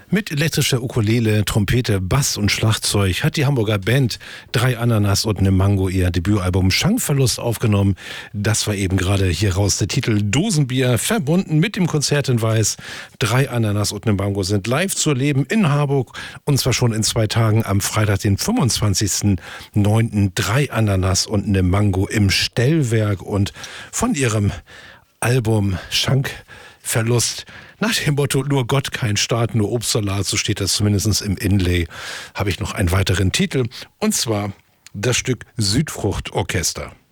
Mit elektrischer Ukulele, Trompete, Bass und Schlagzeug hat die Hamburger Band Drei Ananas und ne Mango ihr Debütalbum Schankverlust aufgenommen. Das war eben gerade hier raus der Titel Dosenbier, verbunden mit dem Konzerthinweis. Drei Ananas und ne Mango sind live zu erleben in Harburg und zwar schon in 2 Tagen am Freitag, den 25.09. Drei Ananas und ne Mango im Stellwerk und von ihrem Album Schankverlust nach dem Motto, nur Gott, kein Staat, nur Obstsalat, so steht das zumindest im Inlay, habe ich noch einen weiteren Titel, und zwar das Stück Südfruchtorchester.